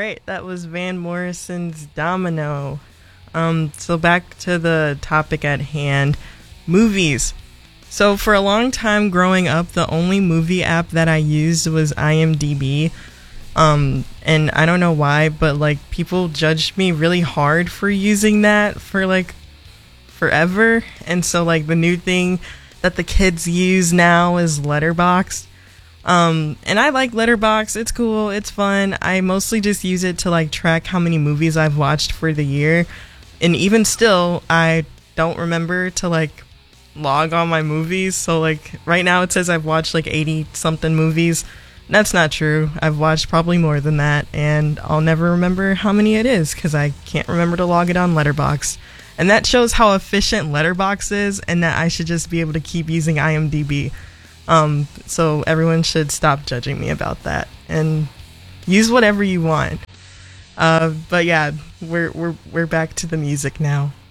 right, that was Van Morrison's Domino. So back to the topic at hand, movies. So for a long time growing up, the only movie app that I used was IMDb. And I don't know why, but like people judged me really hard for using that for like forever. And so like the new thing that the kids use now is Letterboxd. And I like Letterboxd. It's cool. It's fun. I mostly just use it to like track how many movies I've watched for the year. And even still, I don't remember to like log on my movies. So like right now it says I've watched like 80 something movies. That's not true. I've watched probably more than that, and I'll never remember how many it is because I can't remember to log it on Letterboxd. And that shows how efficient Letterboxd is, and that I should just be able to keep using IMDb. So everyone should stop judging me about that and use whatever you want. But yeah, we're back to the music now.